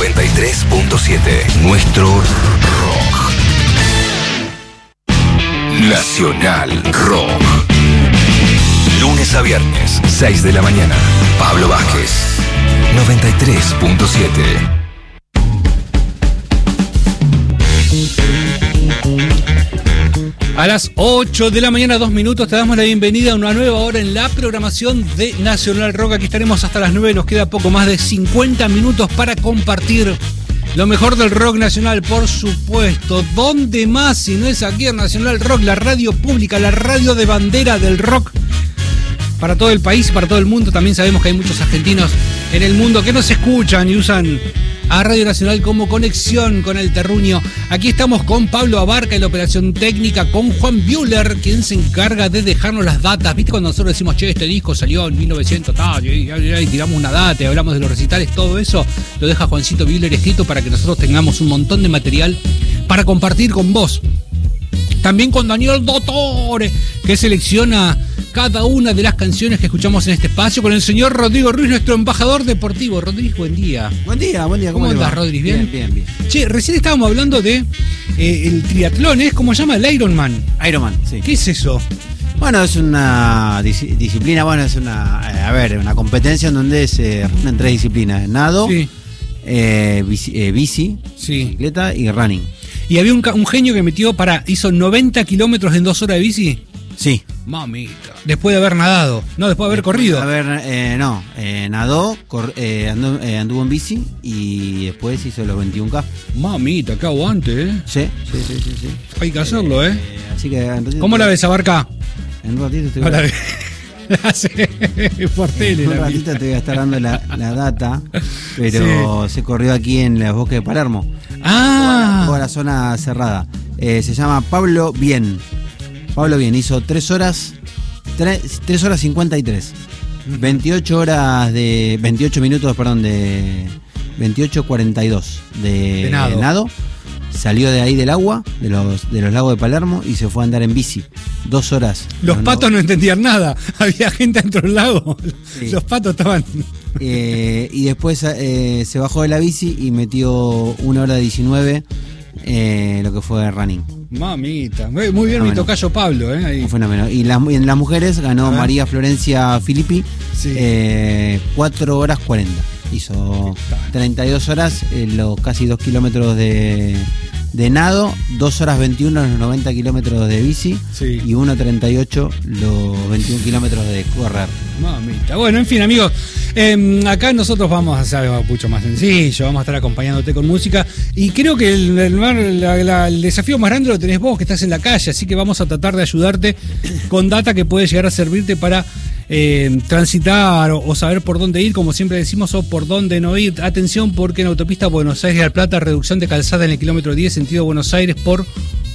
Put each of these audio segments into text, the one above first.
93.7. Nuestro rock. Nacional Rock. Lunes a viernes, 6 de la mañana. Pablo Vázquez. 93.7. A las 8 de la mañana, 2 minutos, te damos la bienvenida a una nueva hora en la programación de Nacional Rock. Aquí estaremos hasta las 9, nos queda poco más de 50 minutos para compartir lo mejor del rock nacional, por supuesto. ¿Dónde más si no es aquí en Nacional Rock, la radio pública, la radio de bandera del rock para todo el país, para todo el mundo? También sabemos que hay muchos argentinos en el mundo que nos escuchan y usan a Radio Nacional como conexión con el terruño. Aquí estamos con Pablo Abarca en la operación técnica, con Juan Buehler, quien se encarga de dejarnos las datas. ¿Viste cuando nosotros decimos, che, este disco salió en 1900, y tiramos una data y hablamos de los recitales? Todo eso lo deja Juancito Buehler escrito para que nosotros tengamos un montón de material para compartir con vos. También con Daniel Dottore, que selecciona cada una de las canciones que escuchamos en este espacio, con el señor Rodrigo Ruiz, nuestro embajador deportivo. Rodrigo, buen día. Buen día. ¿Cómo andás, Rodrigo? ¿Bien? Bien. Che, recién estábamos hablando de el triatlón, ¿es como se llama? El Ironman. Ironman, sí. ¿Qué es eso? Bueno, es una disciplina, es una competencia en donde se reúnen 3 disciplinas: nado, Sí. bici, Sí. bicicleta y running. Y había un genio que hizo 90 kilómetros en 2 horas de bici. Sí. Mamita. Después de haber nadado. No, después de haber corrido. Nadó, anduvo en bici y después hizo los 21K. Mamita, qué aguante, ¿eh? Sí. Hay que hacerlo, ¿eh? Así que ¿Cómo la ves, Abarca? En un ratito te No la ves. Por tele, en un la ratito vida. te voy a estar dando la data, pero se corrió aquí en los bosques de Palermo. Toda la zona cerrada. Se llama Pablo Bien. Hizo 3 horas 53. 28 minutos, de 28:42 de nado. Salió de ahí del agua, de los lagos de Palermo, y se fue a andar en bici. 2 horas. Los patos no entendían nada. Había gente dentro del lago. Sí. Los patos estaban. Y después se bajó de la bici y metió 1 hora 19 lo que fue running. Mamita. Muy bien, mi tocayo Pablo, ahí. Un fenómeno. Y en las mujeres ganó María Florencia Filippi, sí. 4 horas 40. Hizo 32 horas, casi 2 kilómetros de nado, 2 horas 21 los 90 kilómetros de bici, sí. Y 1:38 los 21 kilómetros de correr. Mamita. Bueno, en fin, amigos, acá nosotros vamos a hacer algo mucho más sencillo, vamos a estar acompañándote con música, y creo que el desafío más grande lo tenés vos, que estás en la calle, así que vamos a tratar de ayudarte con data que puede llegar a servirte para transitar o saber por dónde ir, como siempre decimos, o por dónde no ir. Atención, porque en autopista Buenos Aires-Al Plata, reducción de calzada en el kilómetro 10 sentido Buenos Aires por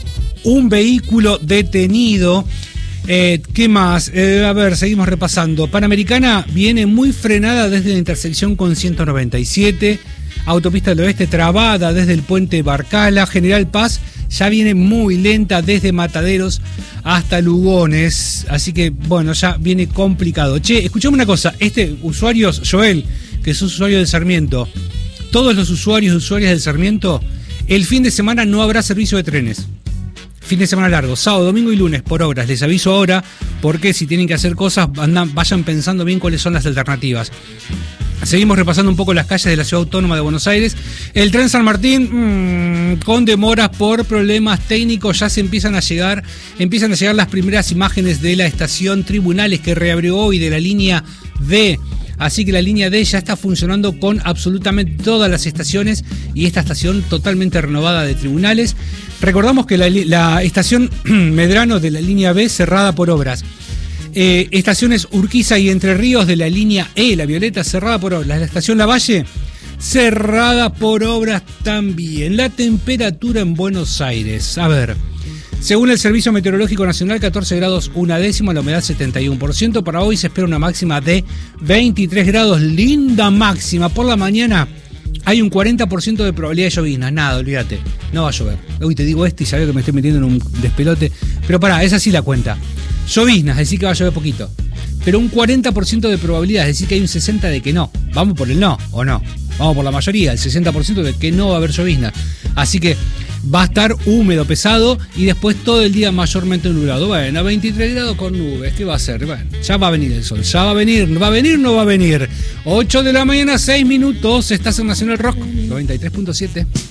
un vehículo detenido. ¿Qué más? A ver, seguimos repasando. Panamericana viene muy frenada desde la intersección con 197. Autopista del Oeste trabada desde el puente Barcala. General Paz ya viene muy lenta desde Mataderos hasta Lugones. Así que, bueno, ya viene complicado. Che, escuchame una cosa. Usuario, Joel, que es usuario de Sarmiento, todos los usuarios y usuarias del Sarmiento, el fin de semana no habrá servicio de trenes. Fin de semana largo, sábado, domingo y lunes por obras. Les aviso ahora, porque si tienen que hacer cosas, vayan pensando bien cuáles son las alternativas. Seguimos repasando un poco las calles de la Ciudad Autónoma de Buenos Aires. El tren San Martín, con demoras por problemas técnicos, ya se empiezan a llegar las primeras imágenes de la estación Tribunales, que reabrió hoy, de la línea D. Así que la línea D ya está funcionando con absolutamente todas las estaciones, y esta estación totalmente renovada de Tribunales. Recordamos que la estación Medrano de la línea B cerrada por obras. Estaciones Urquiza y Entre Ríos de la línea E, la violeta, cerrada por obras. La estación Lavalle, cerrada por obras también. La temperatura en Buenos Aires, a ver, según el Servicio Meteorológico Nacional, 14 grados 1/10, la humedad 71%. Para hoy se espera una máxima de 23 grados, linda máxima. Por la mañana hay un 40% de probabilidad de lloviznas. Nada, olvídate, no va a llover. Hoy te digo esto y sabía que me estoy metiendo en un despelote, pero pará, es así la cuenta. Lloviznas, es decir que va a llover poquito, pero un 40% de probabilidad, es decir que hay un 60% de que no. Vamos por el no, ¿o no? vamos por la mayoría, el 60% de que no va a haber llovizna. Así que va a estar húmedo, pesado, y después todo el día mayormente nublado. Bueno, a 23 grados con nubes, ¿qué va a ser? Bueno, ya va a venir el sol, ya va a venir, ¿va a venir o no va a venir? 8 de la mañana, 6 minutos, estás en Nacional Rock 93.7.